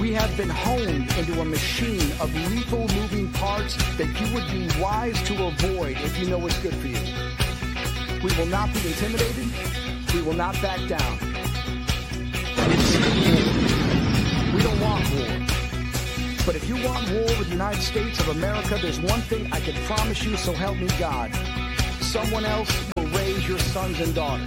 We have been honed into a machine of lethal moving parts that you would be wise to avoid if you know what's good for you. We will not be intimidated. We will not back down. It's war. We don't want war. But if you want war with the United States of America, there's one thing I can promise you, so help me God. Someone else will raise your sons and daughters.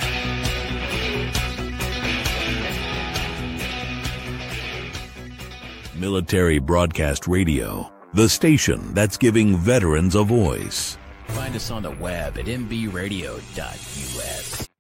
Military Broadcast Radio, the station that's giving veterans a voice. Find us on the web at mbradio.us.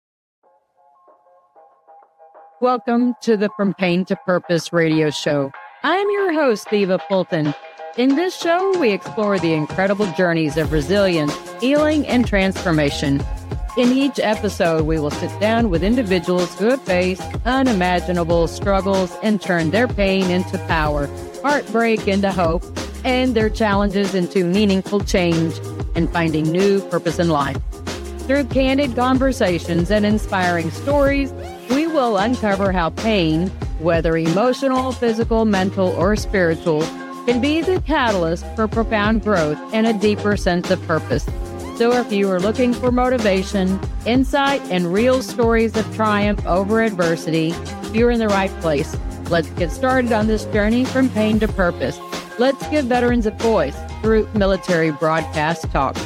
Welcome to the From Pain to Purpose radio show. I'm your host, Eva Fulton. In this show, we explore the incredible journeys of resilience, healing, and transformation. In each episode, we will sit down with individuals who have faced unimaginable struggles and turned their pain into power, heartbreak into hope, and their challenges into meaningful change and finding new purpose in life. Through candid conversations and inspiring stories, we will uncover how pain, whether emotional, physical, mental, or spiritual, can be the catalyst for profound growth and a deeper sense of purpose. So if you are looking for motivation, insight, and real stories of triumph over adversity, you're in the right place. Let's get started on this journey from pain to purpose. Let's give veterans a voice through Military Broadcast Talk.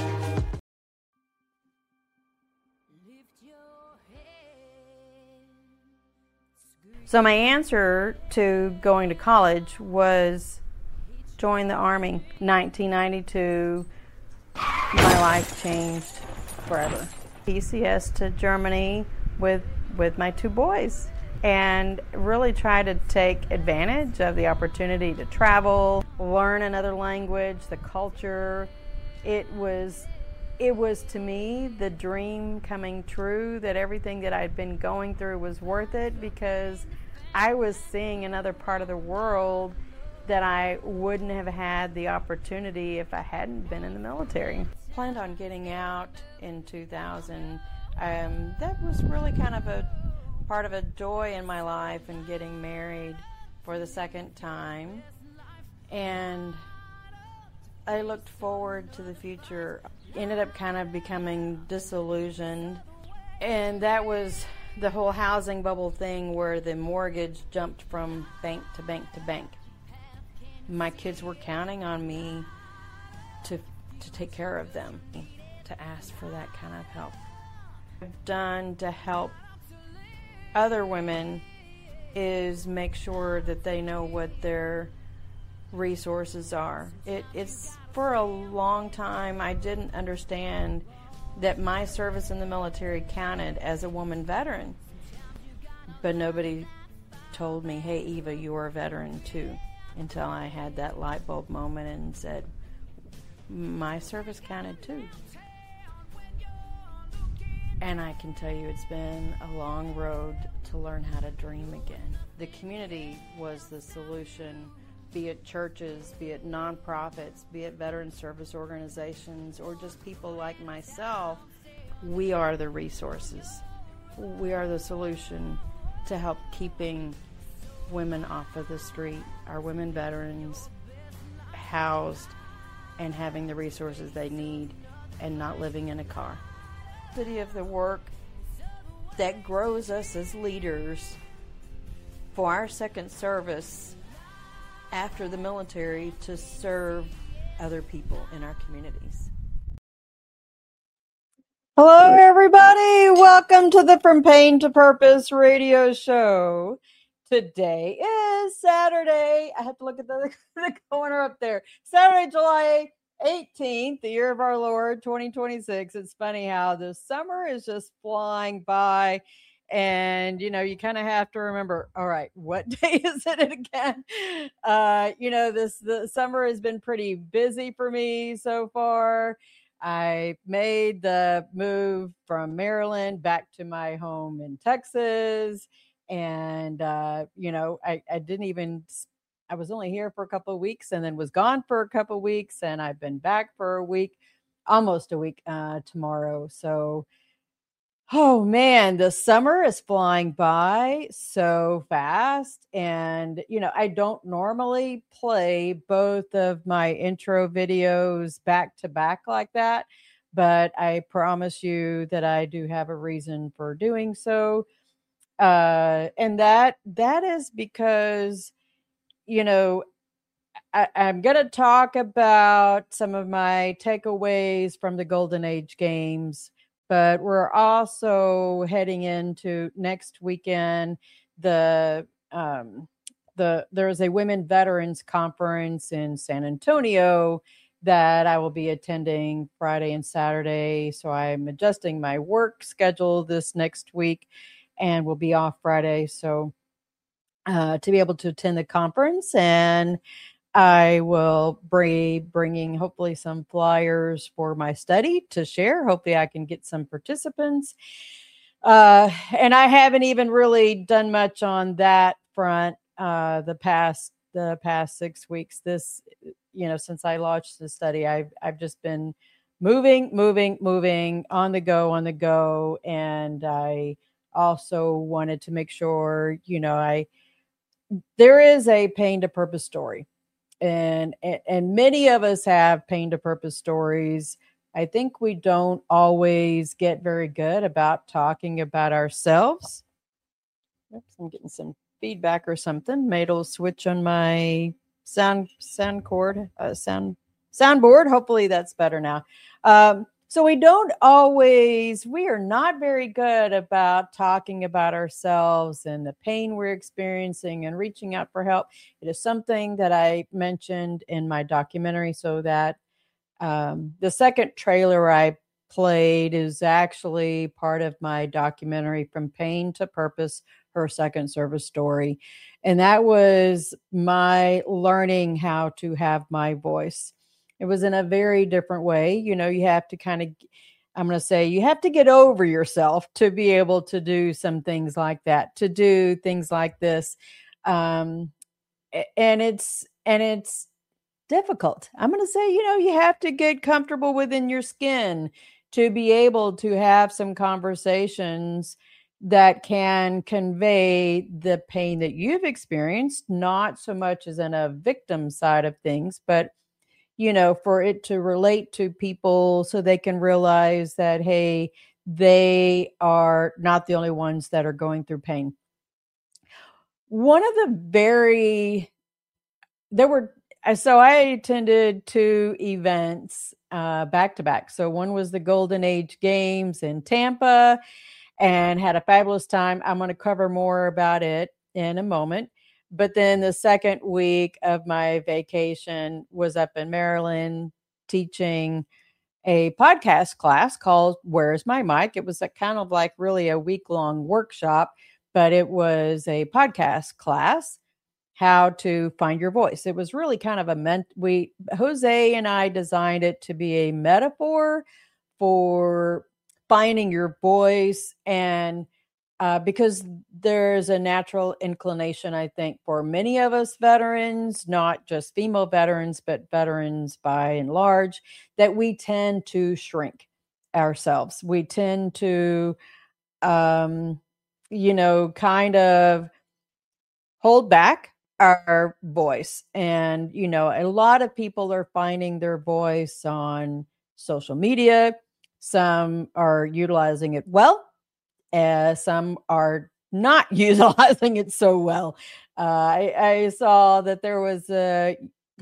So my answer to going to college was join the Army. 1992, my life changed forever. PCS to Germany with my two boys and really try to take advantage of the opportunity to travel, learn another language, the culture. It was to me the dream coming true, that everything that I'd been going through was worth it, because I was seeing another part of the world that I wouldn't have had the opportunity if I hadn't been in the military. Planned on getting out in 2000. That was really kind of a part of a joy in my life, and getting married for the second time. And I looked forward to the future. Ended up kind of becoming disillusioned. And that was the whole housing bubble thing, where the mortgage jumped from bank to bank to bank. My kids were counting on me to take care of them, to ask for that kind of help. I've done to help other women is make sure that they know what their resources are. It's for a long time I didn't understand that my service in the military counted as a woman veteran, but nobody told me, hey Eva, you're a veteran too, until I had that light bulb moment and said, my service counted too. And I can tell you it's been a long road to learn how to dream again. The community was the solution, be it churches, be it nonprofits, be it veteran service organizations, or just people like myself. We are the resources. We are the solution to help keeping women off of the street, our women veterans housed and having the resources they need and not living in a car. Of the work that grows us as leaders for our second service after the military to serve other people in our communities. Hello, everybody. Welcome to the From Pain to Purpose radio show. Today is Saturday. I have to look at the corner up there. Saturday, July 18th, the year of our Lord, 2026. It's funny how the summer is just flying by. And, you kind of have to remember, all right, what day is it again? The summer has been pretty busy for me so far. I made the move from Maryland back to my home in Texas. And, I was only here for a couple of weeks and then was gone for a couple of weeks. And I've been back for a week, almost a week tomorrow. So Oh man, the summer is flying by so fast. And, I don't normally play both of my intro videos back to back like that, but I promise you that I do have a reason for doing so. And that is because, I'm going to talk about some of my takeaways from the Golden Age games, but we're also heading into next weekend. There's a women veterans conference in San Antonio that I will be attending Friday and Saturday. So I'm adjusting my work schedule this next week and will be off Friday. So to be able to attend the conference, and I will be bringing hopefully some flyers for my study to share. Hopefully I can get some participants. And I haven't even really done much on that front the past 6 weeks. This, since I launched the study, I've just been moving on the go. And I also wanted to make sure, there is a pain to purpose story. And many of us have pain to purpose stories. I think we don't always get very good about talking about ourselves. Oops, I'm getting some feedback or something. Maybe it'll switch on my soundboard. Hopefully that's better now. So we are not very good about talking about ourselves and the pain we're experiencing and reaching out for help. It is something that I mentioned in my documentary, so that the second trailer I played is actually part of my documentary, From Pain to Purpose, Her Second Service Story. And that was my learning how to have my voice. It was in a very different way. You have to you have to get over yourself to be able to do some things like that, to do things like this. And it's difficult. I'm going to say, you have to get comfortable within your skin to be able to have some conversations that can convey the pain that you've experienced, not so much as in a victim side of things, but for it to relate to people so they can realize that, hey, they are not the only ones that are going through pain. So I attended 2 events back to back. So one was the Golden Age Games in Tampa and had a fabulous time. I'm going to cover more about it in a moment. But then the second week of my vacation was up in Maryland teaching a podcast class called Where's My Mic? It was kind of like really a week-long workshop, but it was a podcast class, how to find your voice. It was really kind of Jose and I designed it to be a metaphor for finding your voice, and because there's a natural inclination, I think, for many of us veterans, not just female veterans, but veterans by and large, that we tend to shrink ourselves. We tend to, kind of hold back our voice. And, a lot of people are finding their voice on social media. Some are utilizing it well. Some are not utilizing it so well. I saw that there was a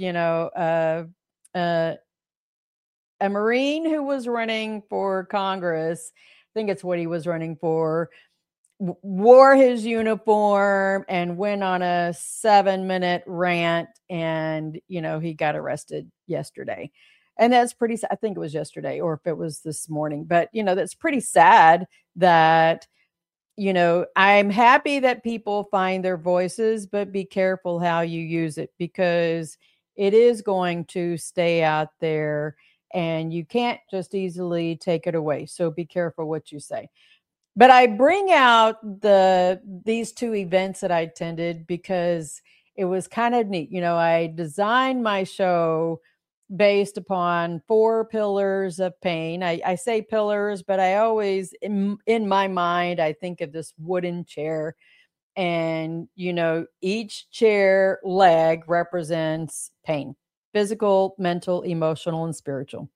Marine who was running for Congress. I think it's what he was running for. Wore his uniform and went on a 7-minute rant, and he got arrested yesterday. And that's pretty, I think it was yesterday, or if it was this morning, but that's pretty sad that, I'm happy that people find their voices, but be careful how you use it, because it is going to stay out there and you can't just easily take it away. So be careful what you say. But I bring out these 2 events that I attended because it was kind of neat. I designed my show based upon 4 pillars of pain. I say pillars, but I always, in my mind, I think of this wooden chair. And, each chair leg represents pain, physical, mental, emotional, and spiritual.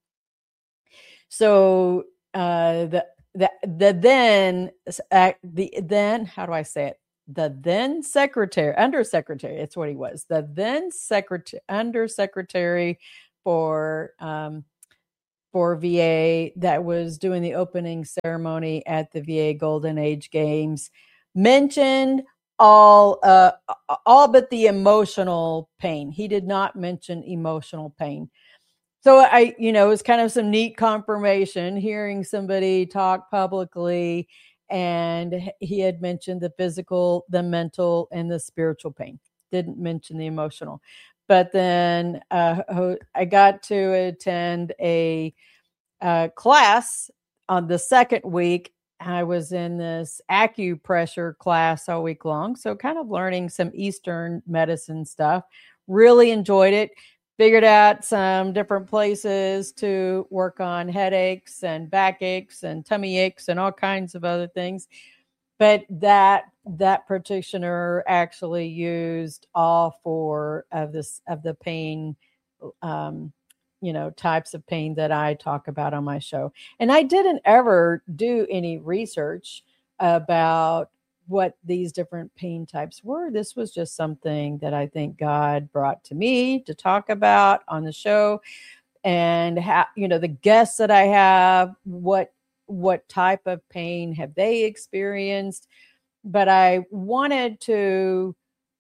So how do I say it? The then undersecretary, it's what he was. The then undersecretary for VA that was doing the opening ceremony at the VA Golden Age Games mentioned all but the emotional pain. He did not mention emotional pain. So it was kind of some neat confirmation hearing somebody talk publicly, and he had mentioned the physical, the mental, and the spiritual pain. Didn't mention the emotional. But then I got to attend a class on the second week. I was in this acupressure class all week long. So kind of learning some Eastern medicine stuff. Really enjoyed it. Figured out some different places to work on headaches and backaches and tummy aches and all kinds of other things. But that practitioner actually used all 4 of the pain, types of pain that I talk about on my show. And I didn't ever do any research about what these different pain types were. This was just something that I think God brought to me to talk about on the show. And how, the guests that I have, what type of pain have they experienced? But I wanted to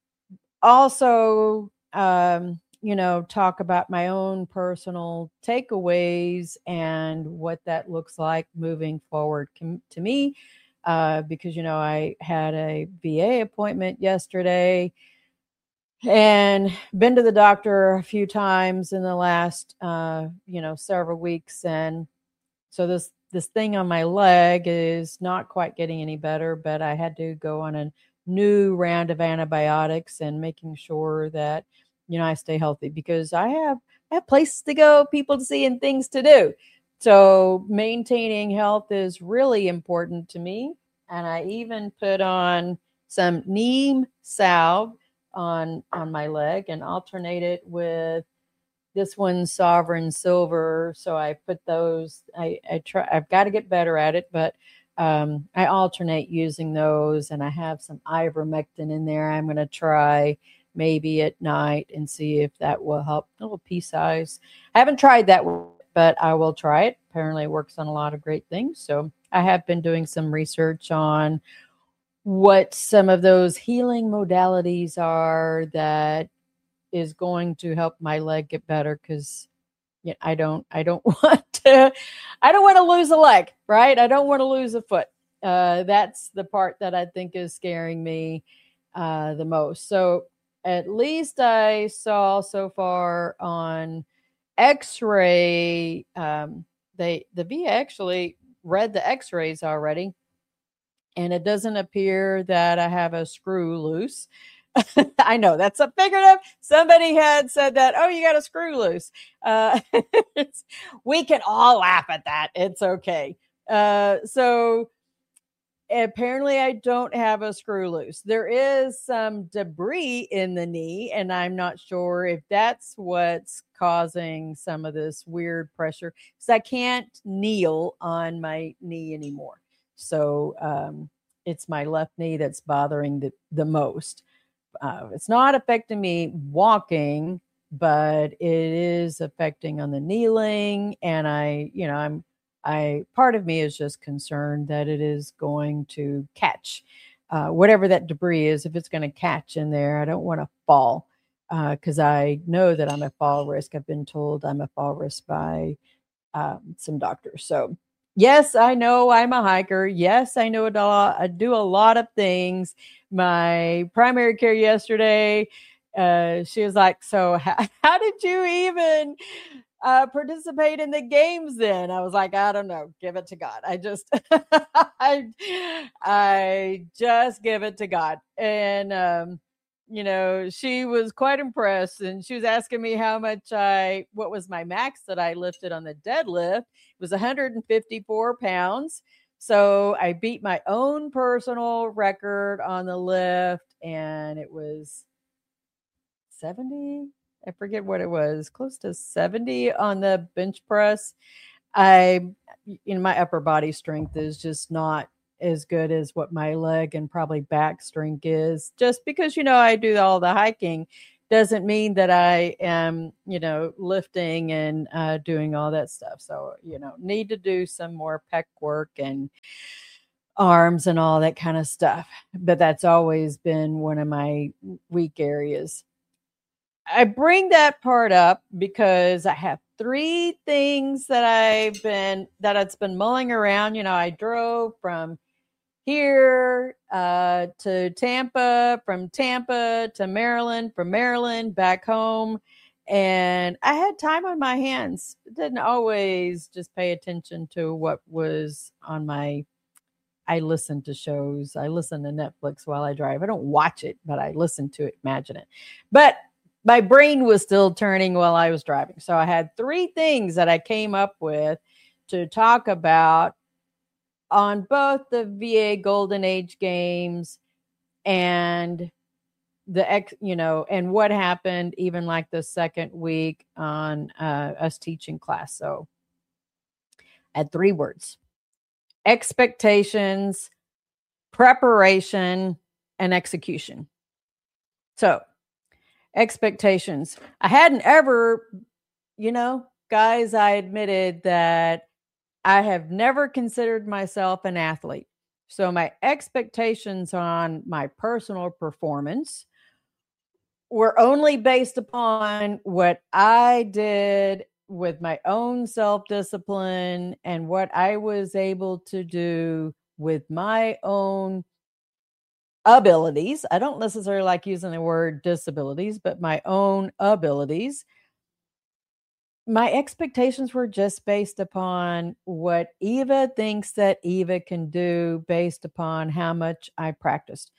also talk about my own personal takeaways and what that looks like moving forward to me. Because, I had a VA appointment yesterday and been to the doctor a few times in the last, several weeks. And so this thing on my leg is not quite getting any better, but I had to go on a new round of antibiotics and making sure that, I stay healthy because I have places to go, people to see, and things to do. So maintaining health is really important to me. And I even put on some neem salve on my leg and alternate it with this one's Sovereign Silver. So I put those, I've got to get better at it, but I alternate using those, and I have some ivermectin in there. I'm going to try maybe at night and see if that will help. A little pea size. I haven't tried that, but I will try it. Apparently it works on a lot of great things. So I have been doing some research on what some of those healing modalities are that is going to help my leg get better, because I don't want to lose a leg, right? I don't want to lose a foot. That's the part that I think is scaring me the most. So at least I saw so far on X-ray, the VA actually read the X-rays already, and it doesn't appear that I have a screw loose. I know that's a figurative. Somebody had said that, oh, you got a screw loose. We can all laugh at that. It's okay. So apparently I don't have a screw loose. There is some debris in the knee, and I'm not sure if that's what's causing some of this weird pressure, because I can't kneel on my knee anymore. So it's my left knee that's bothering the most. It's not affecting me walking, but it is affecting on the kneeling. And part of me is just concerned that it is going to catch whatever that debris is. If it's going to catch in there, I don't want to fall, because I know that I'm a fall risk. I've been told I'm a fall risk by some doctors. So yes, I know I'm a hiker. Yes, I know I do a lot of things. My primary care yesterday, she was like, so how did you even participate in the games then? I was like, I don't know. Give it to God. I just I just give it to God. And she was quite impressed, and she was asking me what was my max that I lifted on the deadlift. It was 154 pounds. So I beat my own personal record on the lift, and it was 70. I forget what it was, close to 70 on the bench press. My upper body strength is just not as good as what my leg and probably back strength is. Just because, I do all the hiking doesn't mean that I am, lifting and doing all that stuff. So, need to do some more pec work and arms and all that kind of stuff. But that's always been one of my weak areas. I bring that part up because I have 3 things that it's been mulling around. I drove from here to Tampa, from Tampa to Maryland, from Maryland back home. And I had time on my hands. Didn't always just pay attention to what was on I listen to shows. I listen to Netflix while I drive. I don't watch it, but I listen to it, imagine it. But my brain was still turning while I was driving. So I had 3 things that I came up with to talk about on both the VA Golden Age games and and what happened even like the second week on us teaching class. So I had 3 words: expectations, preparation, and execution. So expectations. I hadn't ever, guys, I admitted that I have never considered myself an athlete. So my expectations on my personal performance were only based upon what I did with my own self-discipline and what I was able to do with my own abilities. I don't necessarily like using the word disabilities, but my own abilities. My expectations were just based upon what Eva thinks that Eva can do based upon how much I practiced.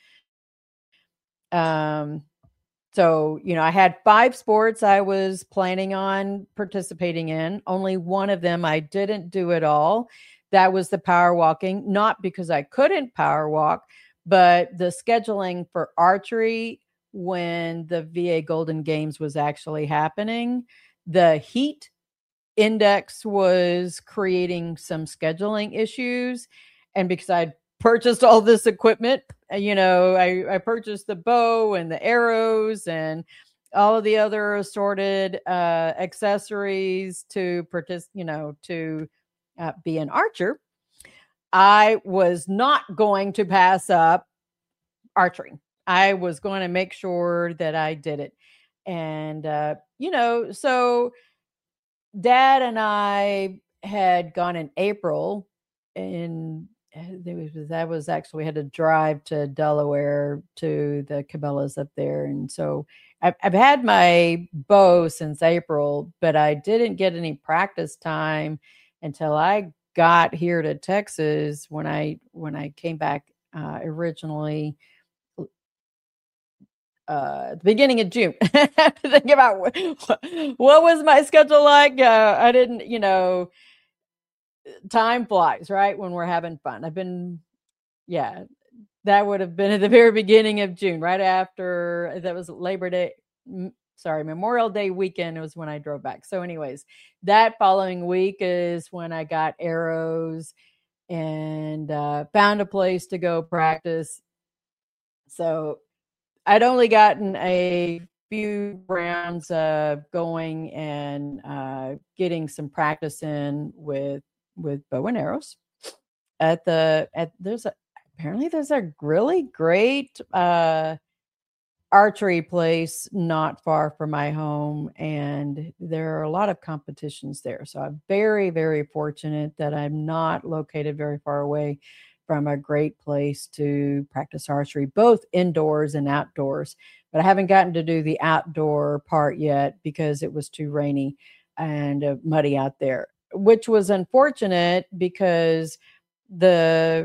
So, I had 5 sports I was planning on participating in. Only one of them I didn't do at all. That was the power walking, not because I couldn't power walk, but the scheduling for archery when the VA Golden Games was actually happening, the heat index was creating some scheduling issues. And because I'd purchased all this equipment, I purchased the bow and the arrows and all of the other assorted accessories to be an archer. I was not going to pass up archery. I was going to make sure that I did it. And, so Dad and I had gone in April, and that was actually, we had to drive to Delaware to the Cabela's up there. And so I've had my bow since April, but I didn't get any practice time until I got here to Texas when I came back originally at the beginning of June. I have to think about what was my schedule like. I didn't, time flies, right? When we're having fun. That would have been at the very beginning of June, right after that was Memorial Day weekend was when I drove back. So anyways, that following week is when I got arrows and found a place to go practice. So I'd only gotten a few rounds going and getting some practice in with bow and arrows. There's a really great archery place not far from my home, and there are a lot of competitions there. So I'm very, very fortunate that I'm not located very far away from a great place to practice archery, both indoors and outdoors. But I haven't gotten to do the outdoor part yet because it was too rainy and muddy out there, which was unfortunate because the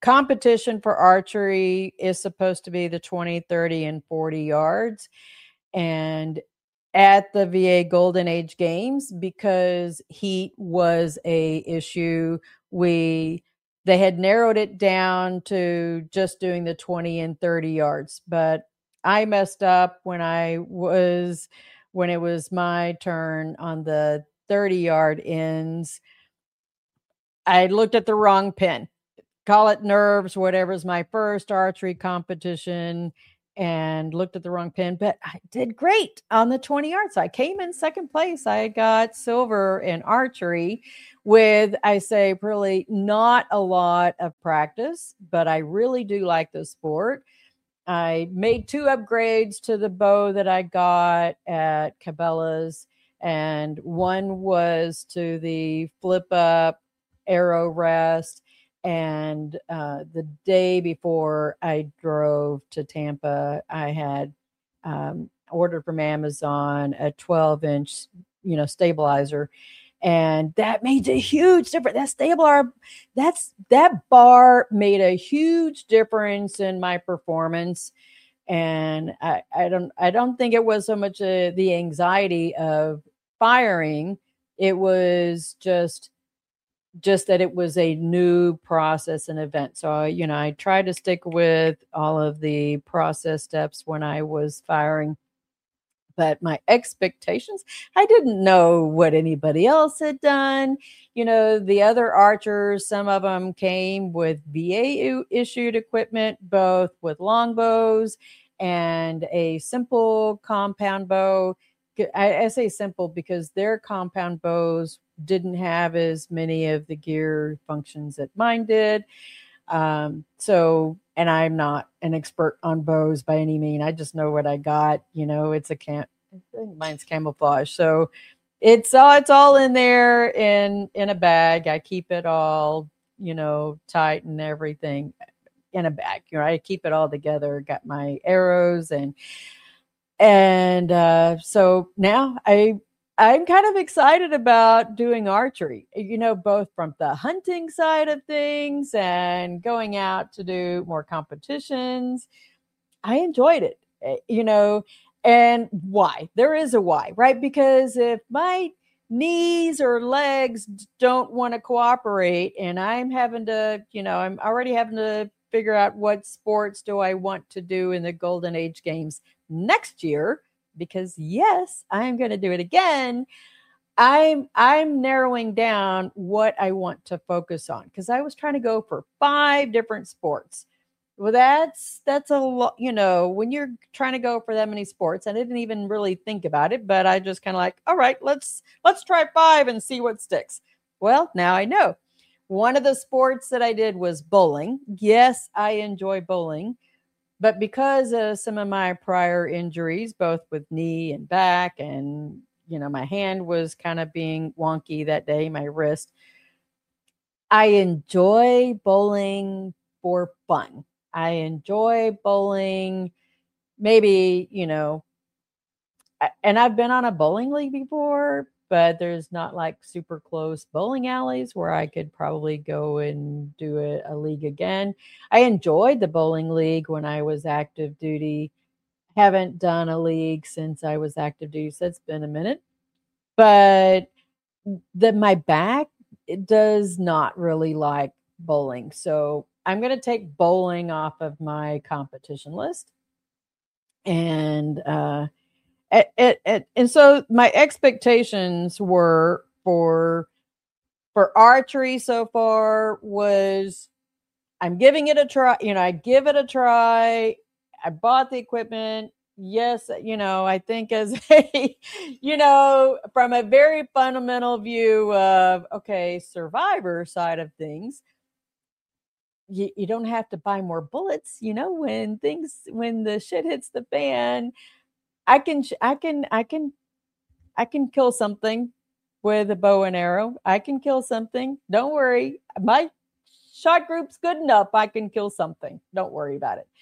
competition for archery is supposed to be the 20, 30, and 40 yards. And at the VA Golden Age Games, because heat was a issue, they had narrowed it down to just doing the 20 and 30 yards. But I messed up when it was my turn on the 30-yard ends. I looked at the wrong pin. Call it nerves, whatever's my first archery competition, and looked at the wrong pin, but I did great on the 20 yards. I came in second place. I got silver in archery with, I say, really not a lot of practice, but I really do like the sport. I made 2 upgrades to the bow that I got at Cabela's, and one was to the flip up arrow rest. And the day before I drove to Tampa, I had ordered from Amazon a 12-inch, stabilizer. And that made a huge difference. That bar made a huge difference in my performance. And I don't think it was so much the anxiety of firing. It was just that it was a new process and event. So, I tried to stick with all of the process steps when I was firing. But my expectations, I didn't know what anybody else had done. The other archers, some of them came with VA issued equipment, both with longbows and a simple compound bow. I say simple because their compound bows didn't have as many of the gear functions that mine did. And I'm not an expert on bows by any means. I just know what I got. It's mine's camouflage. So it's all in there in a bag. I keep it all, tight and everything in a bag. I keep it all together. Got my arrows and so now I'm kind of excited about doing archery, both from the hunting side of things and going out to do more competitions. I enjoyed it, and why? There is a why, right? Because if my knees or legs don't want to cooperate and I'm having to, I'm already having to figure out what sports do I want to do in the Golden Age Games next year, because yes, I'm going to do it again. I'm narrowing down what I want to focus on, because I was trying to go for 5 different sports. Well, that's a lot, when you're trying to go for that many sports. I didn't even really think about it, but I just kind of like, all right, let's try 5 and see what sticks. Well, now I know. One of the sports that I did was bowling. Yes, I enjoy bowling. But because of some of my prior injuries, both with knee and back, and, my hand was kind of being wonky that day, my wrist, I enjoy bowling for fun. I enjoy bowling, maybe, and I've been on a bowling league before, but there's not like super close bowling alleys where I could probably go and do a league again. I enjoyed the bowling league when I was active duty. Haven't done a league since I was active duty, so it's been a minute. But my back, it does not really like bowling. So I'm going to take bowling off of my competition list. And so my expectations were for archery so far was, I'm giving it a try. I give it a try. I bought the equipment. Yes, I think as a, from a very fundamental view of, okay, survivor side of things, you don't have to buy more bullets, when the shit hits the fan, I can kill something with a bow and arrow. I can kill something. Don't worry. My shot group's good enough. I can kill something. Don't worry about it.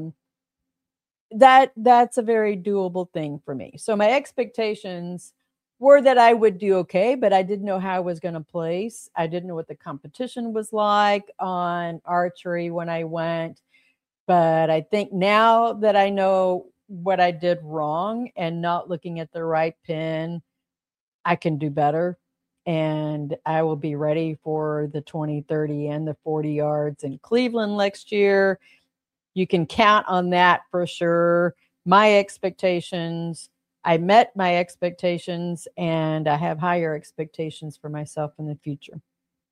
That's a very doable thing for me. So my expectations were that I would do okay, but I didn't know how I was going to place. I didn't know what the competition was like on archery when I went. But I think now that I know what I did wrong and not looking at the right pin, I can do better. And I will be ready for the 20, 30, and the 40 yards in Cleveland next year. You can count on that for sure. My expectations, I met my expectations, and I have higher expectations for myself in the future.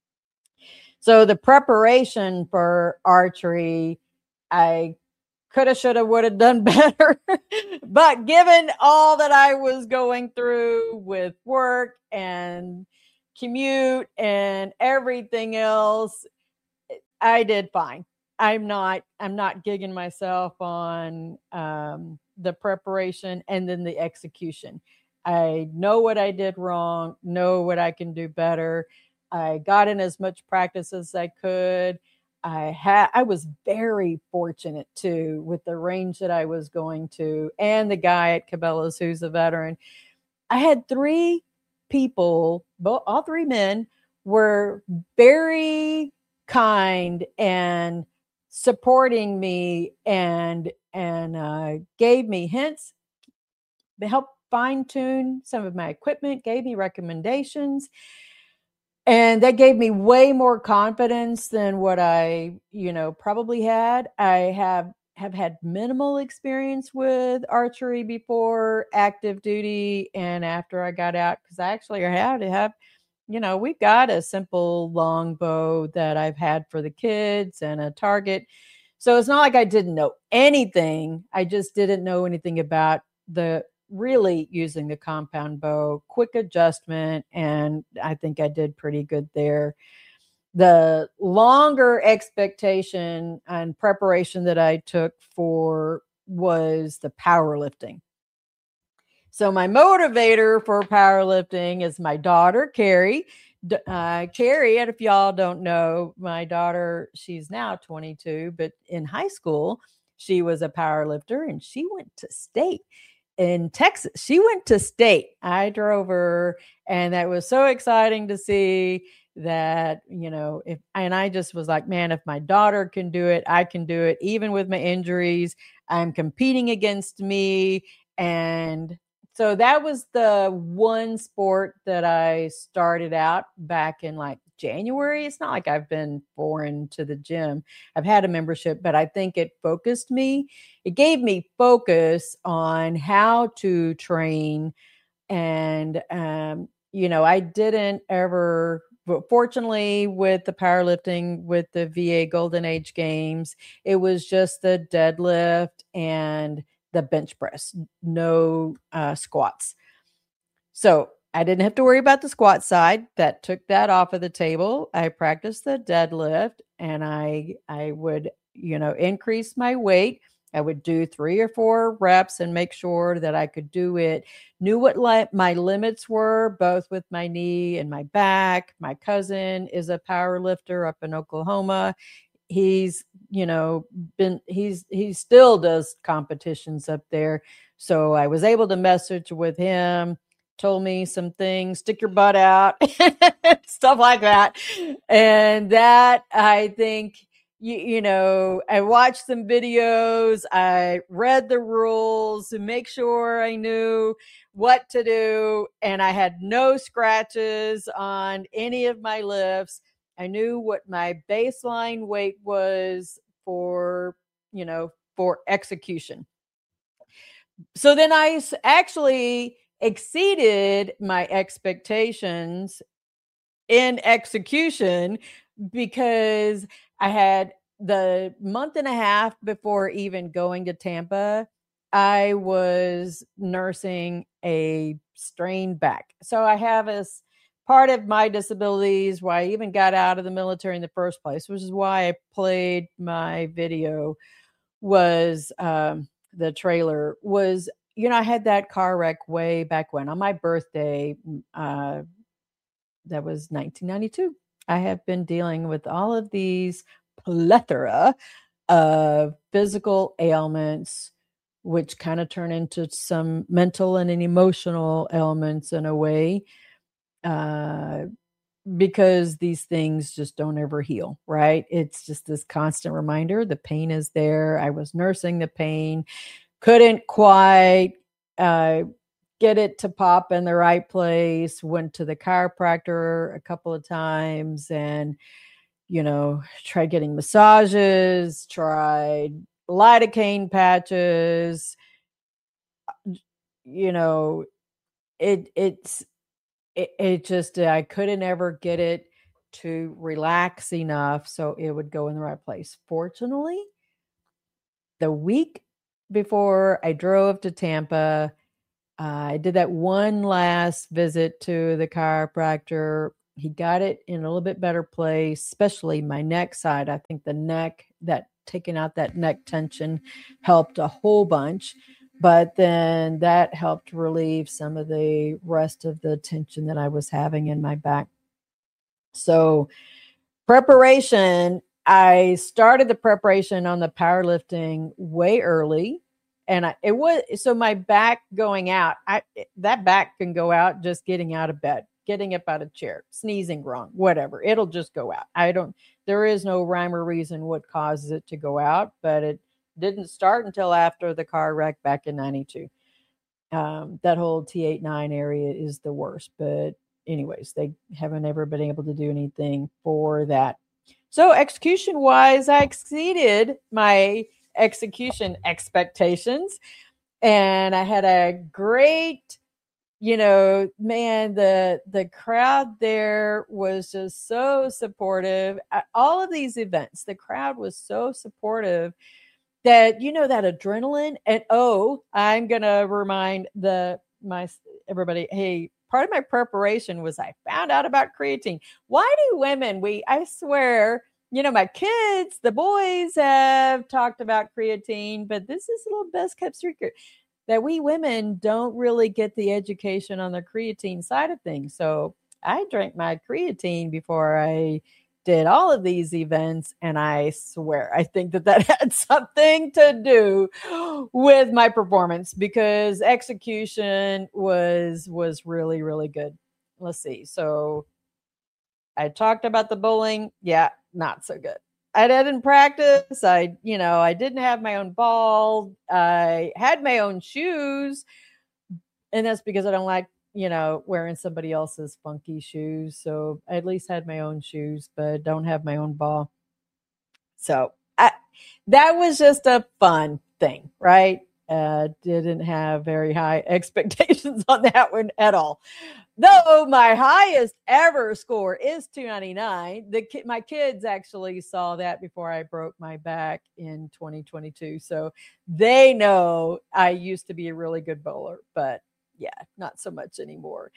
So the preparation for archery, I coulda, shoulda, woulda done better. But given all that I was going through with work and commute and everything else, I did fine. I'm not gigging myself on the preparation and then the execution. I know what I did wrong, know what I can do better. I got in as much practice as I could. I was very fortunate too with the range that I was going to, and the guy at Cabela's who's a veteran. I had 3 people, all 3 men were very kind and supporting me and gave me hints, helped fine tune some of my equipment, gave me recommendations. And that gave me way more confidence than what I, probably had. I have had minimal experience with archery before active duty and after I got out, because I actually had to have, we've got a simple long bow that I've had for the kids and a target. So it's not like I didn't know anything. I just didn't know anything about really using the compound bow, quick adjustment, and I think I did pretty good there. The longer expectation and preparation that I took for was the powerlifting. So my motivator for powerlifting is my daughter, Carrie. Carrie, and if y'all don't know, my daughter, she's now 22, but in high school, she was a powerlifter and she went to state in Texas. She went to state. I drove her, and that was so exciting to see that, and I just was like, man, if my daughter can do it, I can do it. Even with my injuries, I'm competing against me. And so that was the one sport that I started out back in like January. It's not like I've been foreign to the gym. I've had a membership, but I think it focused me. It gave me focus on how to train. And, I didn't ever, but fortunately with the powerlifting, with the VA Golden Age Games, it was just the deadlift and the bench press, no squats. So I didn't have to worry about the squat side. That took that off of the table. I practiced the deadlift, and I would, increase my weight. I would do 3 or 4 reps and make sure that I could do it. Knew what my limits were, both with my knee and my back. My cousin is a power lifter up in Oklahoma. He's, he still does competitions up there. So I was able to message with him, told me some things, stick your butt out, stuff like that. And that, I think, I watched some videos, I read the rules to make sure I knew what to do. And I had no scratches on any of my lifts. I knew what my baseline weight was for execution. So then I actually exceeded my expectations in execution, because I had the month and a half before even going to Tampa, I was nursing a strained back. So I have as part of my disabilities why I even got out of the military in the first place, which is why I played my video, was the trailer was, I had that car wreck way back when on my birthday. That was 1992. I have been dealing with all of these plethora of physical ailments which kind of turn into some mental and an emotional elements in a way, because these things just don't ever heal, right? It's just this constant reminder. The pain is there. I was nursing the pain, couldn't quite get it to pop in the right place, went to the chiropractor a couple of times and, tried getting massages, tried lidocaine patches, it just, I couldn't ever get it to relax enough so it would go in the right place. Fortunately, the week before I drove to Tampa, I did that one last visit to the chiropractor. He got it in a little bit better place, especially my neck side. I think the neck, that taking out that neck tension helped a whole bunch. But then that helped relieve some of the rest of the tension that I was having in my back. So preparation, I started the preparation on the powerlifting way early. And so my back going out, that back can go out just getting out of bed, getting up out of chair, sneezing wrong, whatever. It'll just go out. There is no rhyme or reason what causes it to go out, but it didn't start until after the car wreck back in 92. That whole T89 area is the worst, but anyways, they haven't ever been able to do anything for that. So execution wise, I exceeded my execution expectations, and I had a great, man, the crowd there was just so supportive. At all of these events, the crowd was so supportive that, that adrenaline. And I'm gonna remind everybody, hey, part of my preparation was I found out about creatine. Why do women, I swear, my kids, the boys have talked about creatine, but this is a little best kept secret that we women don't really get the education on the creatine side of things. So I drank my creatine before I did all of these events, and I swear I think that had something to do with my performance, because execution was really, really good. Let's see. So I talked about the bowling. Yeah, not so good. I didn't practice. I didn't have my own ball. I had my own shoes, and that's because I don't like wearing somebody else's funky shoes. So I at least had my own shoes, but don't have my own ball. So that was just a fun thing, right? Didn't have very high expectations on that one at all. Though my highest ever score is 299. My kids actually saw that before I broke my back in 2022. So they know I used to be a really good bowler, but yeah, not so much anymore.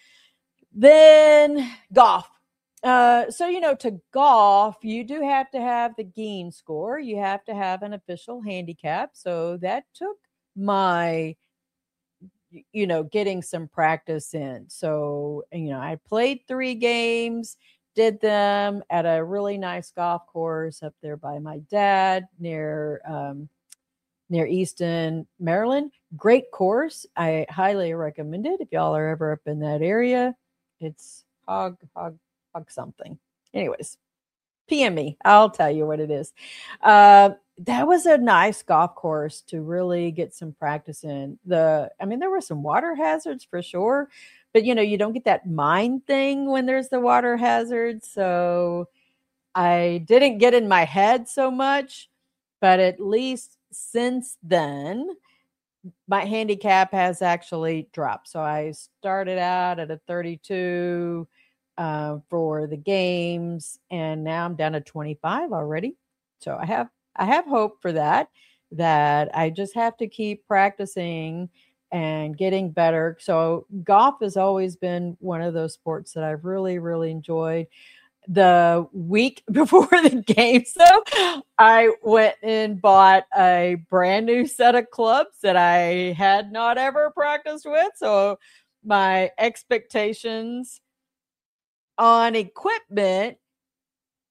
Then golf. So, to golf, you do have to have the Geen score. You have to have an official handicap. So that took my, getting some practice in. So, I played 3 games, did them at a really nice golf course up there by my dad near Easton, Maryland. Great course. I highly recommend it if y'all are ever up in that area. It's hog something. Anyways, PM me. I'll tell you what it is. That was a nice golf course to really get some practice in. There were some water hazards for sure, but you don't get that mind thing when there's the water hazards. So I didn't get in my head so much, but at least since then, my handicap has actually dropped. So I started out at a 32 for the games, and now I'm down to 25 already. So I have hope for that I just have to keep practicing and getting better. So golf has always been one of those sports that I've really, really enjoyed. The week before the game, so I went and bought a brand new set of clubs that I had not ever practiced with. So my expectations on equipment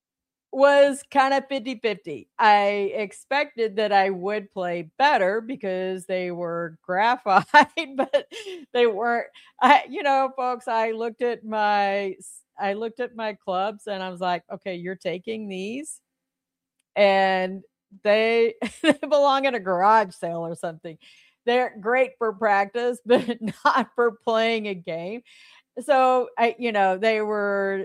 was kind of 50-50. I expected that I would play better because they were graphite, but they weren't. Folks, I looked at my clubs and I was like, okay, you're taking these and they they belong at a garage sale or something. They're great for practice, but not for playing a game. So they were,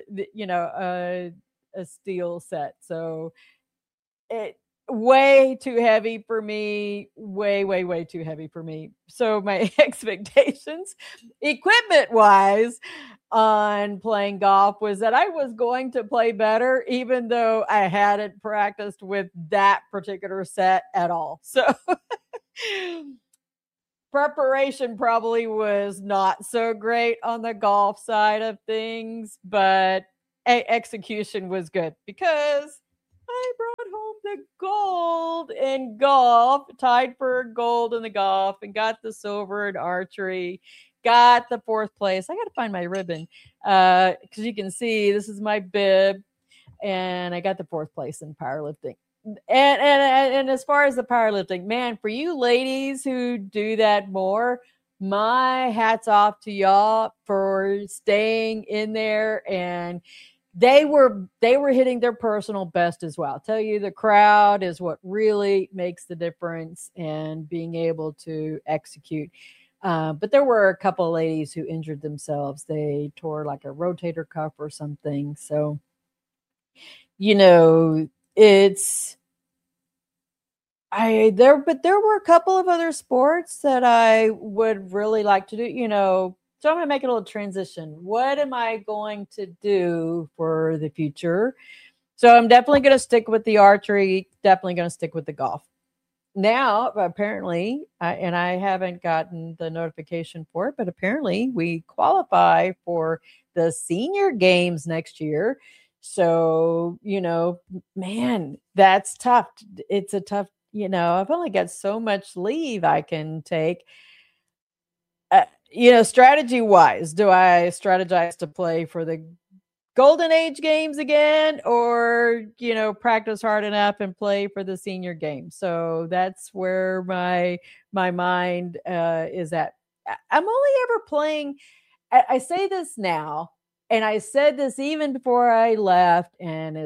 a steel set. So it way too heavy for me, way too heavy for me. So my expectations, equipment wise, on playing golf was that I was going to play better, even though I hadn't practiced with that particular set at all. So preparation probably was not so great on the golf side of things, but execution was good because I brought home the gold in golf, tied for gold in the golf, and got the silver in archery, got the 4th place. I got to find my ribbon because you can see this is my bib, and I got the 4th place in powerlifting. And as far as the powerlifting, man, for you ladies who do that more, my hat's off to y'all for staying in there. And they were hitting their personal best as well. I'll tell you, the crowd is what really makes the difference and being able to execute. But there were a couple of ladies who injured themselves. They tore like a rotator cuff or something. So, there were a couple of other sports that I would really like to do, so I'm going to make a little transition. What am I going to do for the future? So I'm definitely going to stick with the archery, definitely going to stick with the golf. Now, apparently, and I haven't gotten the notification for it, but apparently we qualify for the senior games next year. So, man, that's tough. It's a tough, I've only got so much leave I can take. Strategy wise, do I strategize to play for the Golden Age games again, or, practice hard enough and play for the senior game? So that's where my mind is at. I'm only ever playing. I say this now, and I said this even before I left, and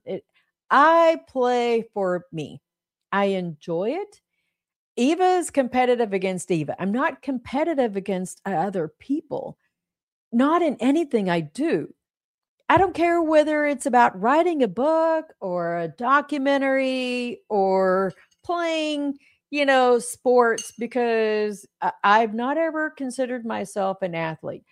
I play for me. I enjoy it. Eva is competitive against Eva. I'm not competitive against other people. Not in anything I do. I don't care whether it's about writing a book or a documentary or playing, sports, because I've not ever considered myself an athlete.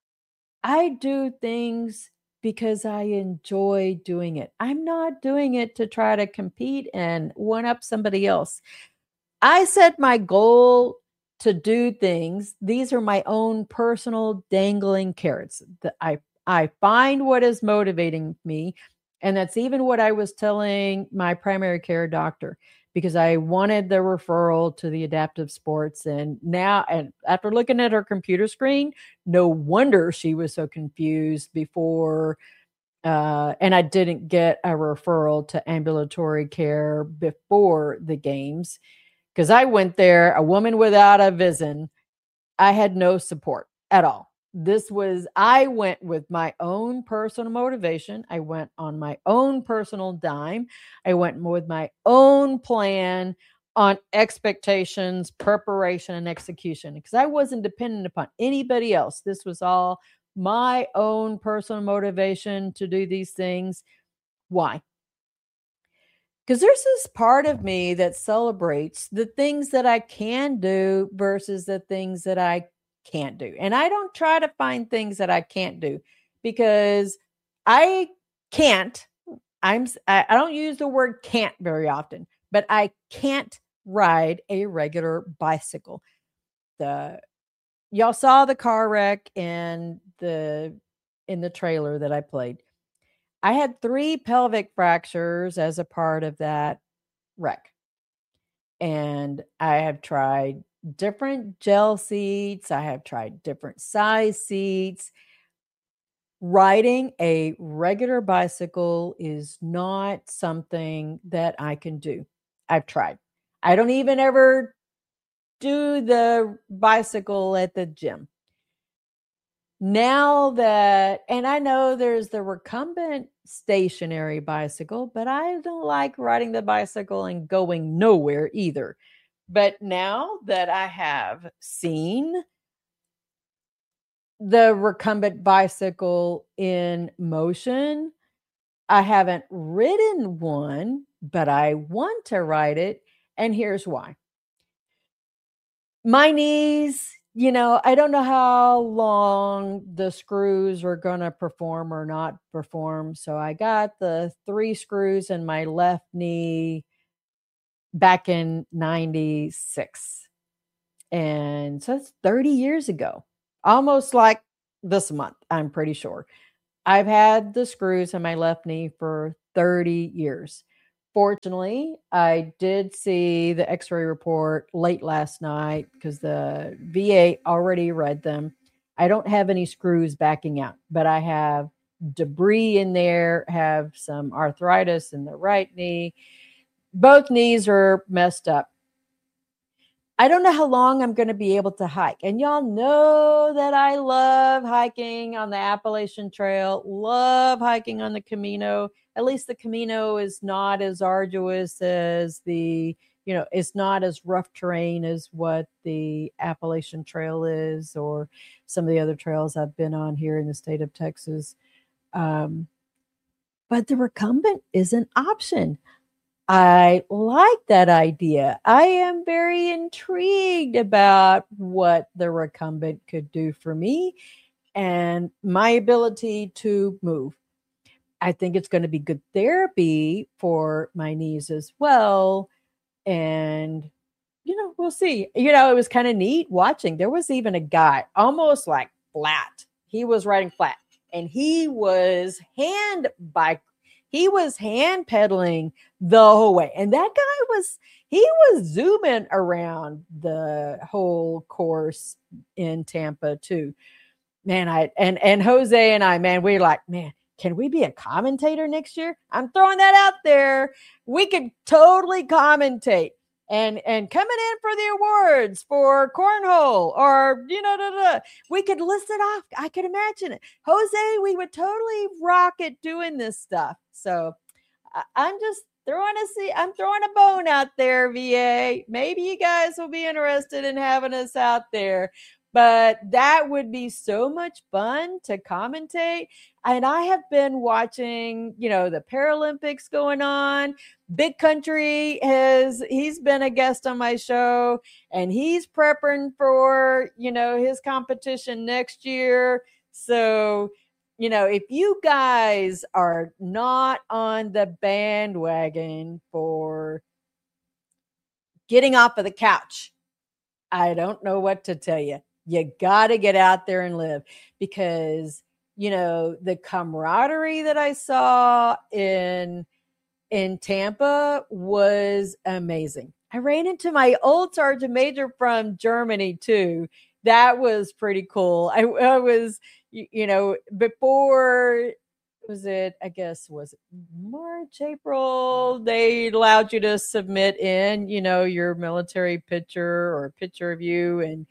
I do things because I enjoy doing it. I'm not doing it to try to compete and one up somebody else. I set my goal to do things. These are my own personal dangling carrots that I find what is motivating me. And that's even what I was telling my primary care doctor, because I wanted the referral to the adaptive sports. And now, and after looking at her computer screen, no wonder she was so confused before. And I didn't get a referral to ambulatory care before the games, because I went there, a woman without a vision. I had no support at all. I went with my own personal motivation. I went on my own personal dime. I went with my own plan on expectations, preparation, and execution, because I wasn't dependent upon anybody else. This was all my own personal motivation to do these things. Why? Because there's this part of me that celebrates the things that I can do versus the things that I can't do. And I don't try to find things that I can't do, because I can't. I don't use the word can't very often, but I can't ride a regular bicycle. Y'all saw the car wreck in the trailer that I played. I had 3 pelvic fractures as a part of that wreck. And I have tried different gel seats. I have tried different size seats. riding a regular bicycle is not something that I can do. I've tried. I don't even ever do the bicycle at the gym. Now that, and I know there's the recumbent stationary bicycle, but I don't like riding the bicycle and going nowhere either. But now that I have seen the recumbent bicycle in motion, I haven't ridden one, but I want to ride it. And here's why. My knees, I don't know how long the screws are going to perform or not perform. So I got the 3 screws in my left knee back in 96. And so it's 30 years ago, almost like this month, I'm pretty sure. I've had the screws in my left knee for 30 years. Fortunately, I did see the x-ray report late last night because the VA already read them. I don't have any screws backing out, but I have debris in there, have some arthritis in the right knee. Both knees are messed up. I don't know how long I'm going to be able to hike. And y'all know that I love hiking on the Appalachian Trail, love hiking on the Camino. At least the Camino is not as arduous as it's not as rough terrain as what the Appalachian Trail is or some of the other trails I've been on here in the state of Texas. But the recumbent is an option. I like that idea. I am very intrigued about what the recumbent could do for me and my ability to move. I think it's going to be good therapy for my knees as well. And, we'll see. It was kind of neat watching. There was even a guy almost like flat. He was riding flat and he was hand pedaling the whole way. And that guy was zooming around the whole course in Tampa too. Man, and Jose and I, man, we're like, man, can we be a commentator next year? I'm throwing that out there. We could totally commentate and coming in for the awards for cornhole or, we could list it off. I could imagine it. Jose, we would totally rock it doing this stuff. So I'm just throwing a bone out there, VA. Maybe you guys will be interested in having us out there. But that would be so much fun to commentate. And I have been watching, the Paralympics going on. Big Country he's been a guest on my show and he's prepping for, his competition next year. So, if you guys are not on the bandwagon for getting off of the couch, I don't know what to tell you. You got to get out there and live because, the camaraderie that I saw in Tampa was amazing. I ran into my old sergeant major from Germany too. That was pretty cool. I was, before, was it March, April, they allowed you to submit in, your military picture or a picture of you and,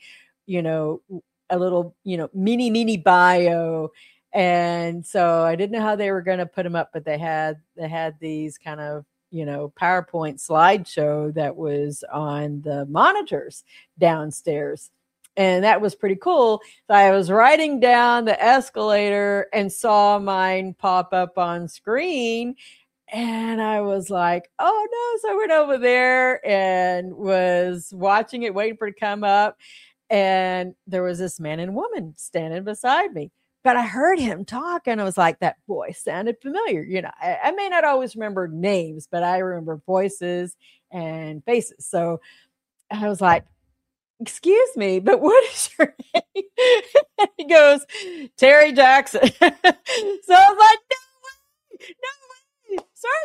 a little, mini bio. And so I didn't know how they were going to put them up, but they had these kind of, PowerPoint slideshow that was on the monitors downstairs. And that was pretty cool. So I was riding down the escalator and saw mine pop up on screen. And I was like, oh no. So I went over there and was watching it, waiting for it to come up. And there was this man and woman standing beside me. But I heard him talk and I was like, that voice sounded familiar. I may not always remember names, but I remember voices and faces. So I was like, excuse me, but what is your name? He goes, Terry Jackson. So I was like, no way. Sorry,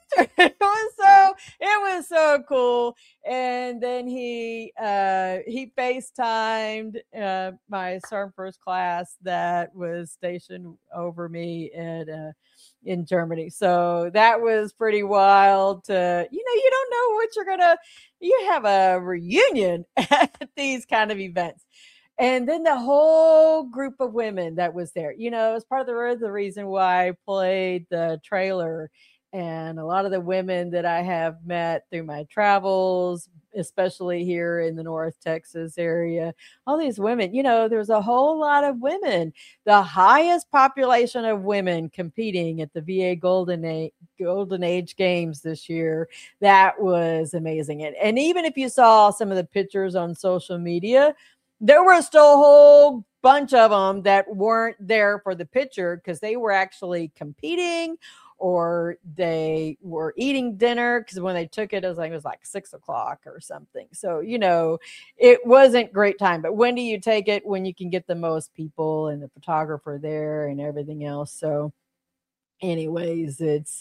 It was so cool. And then he FaceTimed my Sergeant First Class that was stationed over me in Germany. So that was pretty wild. You don't know what you have a reunion at these kind of events. And then the whole group of women that was there, it's part of the reason why I played the trailer. And a lot of the women that I have met through my travels, especially here in the North Texas area, all these women, there's a whole lot of women, the highest population of women competing at the VA Golden Age Games this year. That was amazing. And even if you saw some of the pictures on social media, there were still a whole bunch of them that weren't there for the picture because they were actually competing or they were eating dinner, because when they took it, it was like 6:00 or something. So, it wasn't great time. But when do you take it? When you can get the most people and the photographer there and everything else. So anyways, it's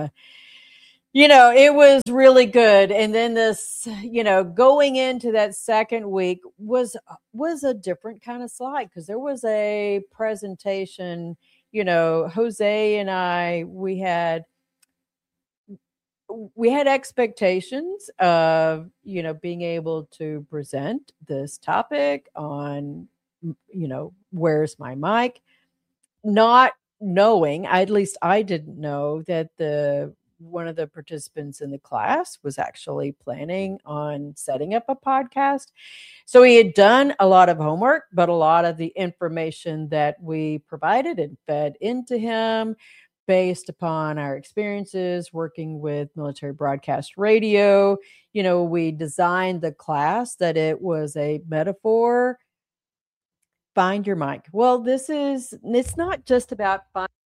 it was really good. And then this, going into that second week was a different kind of slide, because there was a presentation. Jose and I, we had expectations of, being able to present this topic on, where's my mic, not knowing, at least I didn't know, that one of the participants in the class was actually planning on setting up a podcast. So he had done a lot of homework, but a lot of the information that we provided and fed into him based upon our experiences working with military broadcast radio. We designed the class that it was a metaphor. Find your mic. Well, it's not just about finding